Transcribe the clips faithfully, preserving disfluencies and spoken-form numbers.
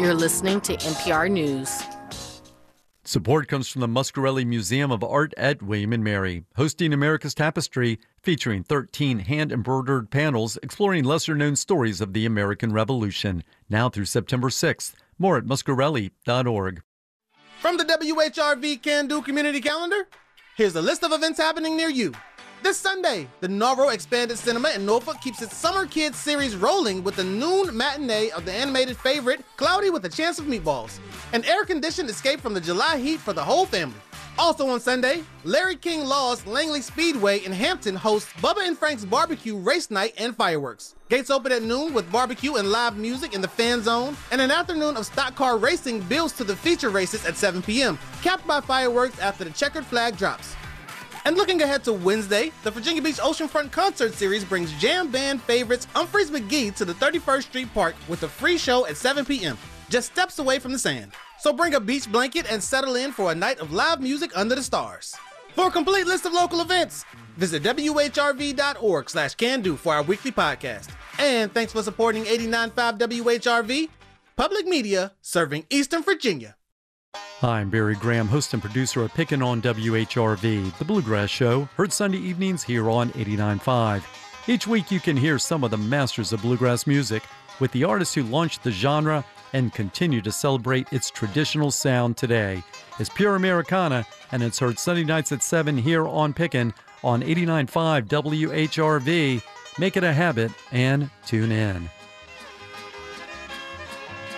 You're listening to N P R News. Support comes from the Muscarelli Museum of Art at William and Mary, hosting America's Tapestry, featuring thirteen hand-embroidered panels exploring lesser-known stories of the American Revolution, now through September sixth. More at muscarelli dot org. From the W H R V Can Do Community Calendar, here's a list of events happening near you. This Sunday, the Nauro Expanded Cinema in Norfolk keeps its Summer Kids series rolling with the noon matinee of the animated favorite, Cloudy with a Chance of Meatballs, an air-conditioned escape from the July heat for the whole family. Also on Sunday, Larry King Law's Langley Speedway in Hampton hosts Bubba and Frank's Barbecue Race Night and Fireworks. Gates open at noon with barbecue and live music in the fan zone, and an afternoon of stock car racing builds to the feature races at seven p.m., capped by fireworks after the checkered flag drops. And looking ahead to Wednesday, the Virginia Beach Oceanfront Concert Series brings jam band favorites Humphreys McGee to the thirty-first Street Park with a free show at seven p.m., just steps away from the sand. So bring a beach blanket and settle in for a night of live music under the stars. For a complete list of local events, visit W H R V dot org slash can do for our weekly podcast. And thanks for supporting eighty-nine point five W H R V, public media serving Eastern Virginia. Hi, I'm Barry Graham, host and producer of Pickin' on W H R V, the Bluegrass Show, heard Sunday evenings here on eighty-nine point five. Each week you can hear some of the masters of bluegrass music with the artists who launched the genre and continue to celebrate its traditional sound today. It's Pure Americana, and it's heard Sunday nights at seven here on Pickin' on eighty-nine point five W H R V. Make it a habit and tune in.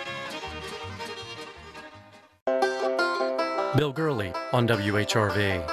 Bill Gurley on W H R V.